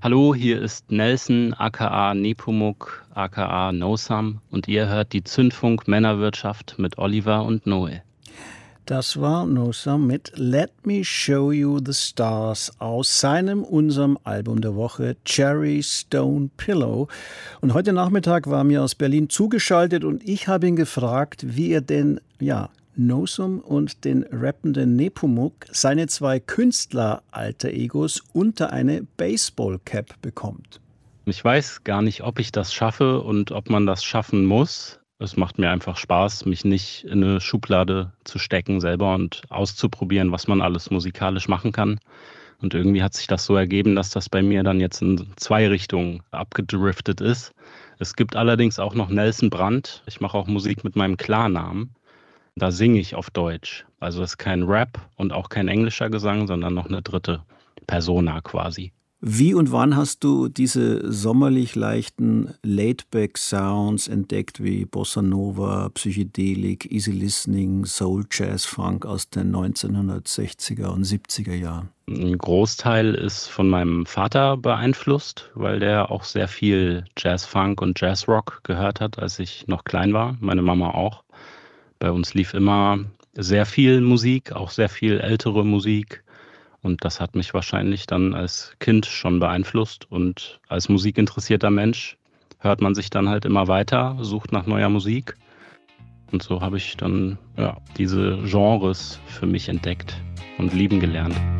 Hallo, hier ist Nelson aka Nepomuk aka NoSum und ihr hört die Zündfunk Männerwirtschaft mit Oliver und Noel. Das war NoSum mit Let Me Show You the Stars aus unserem Album der Woche Cherry Stone Pillow. Und heute Nachmittag war mir aus Berlin zugeschaltet und ich habe ihn gefragt, wie er denn, NoSum und den rappenden Nepomuk, seine zwei Künstler-Alter-Egos, unter eine Baseball-Cap bekommt. Ich weiß gar nicht, ob ich das schaffe und ob man das schaffen muss. Es macht mir einfach Spaß, mich nicht in eine Schublade zu stecken selber und auszuprobieren, was man alles musikalisch machen kann. Und irgendwie hat sich das so ergeben, dass das bei mir dann jetzt in zwei Richtungen abgedriftet ist. Es gibt allerdings auch noch Nelson Brandt. Ich mache auch Musik mit meinem Klarnamen. Da singe ich auf Deutsch. Also es ist kein Rap und auch kein englischer Gesang, sondern noch eine dritte Persona quasi. Wie und wann hast du diese sommerlich leichten Laid-Back-Sounds entdeckt, wie Bossa Nova, Psychedelik, Easy Listening, Soul, Jazz, Funk aus den 1960er und 70er Jahren? Ein Großteil ist von meinem Vater beeinflusst, weil der auch sehr viel Jazz-Funk und Jazz-Rock gehört hat, als ich noch klein war. Meine Mama auch. Bei uns lief immer sehr viel Musik, auch sehr viel ältere Musik. Und das hat mich wahrscheinlich dann als Kind schon beeinflusst. Und als musikinteressierter Mensch hört man sich dann halt immer weiter, sucht nach neuer Musik. Und so habe ich dann diese Genres für mich entdeckt und lieben gelernt.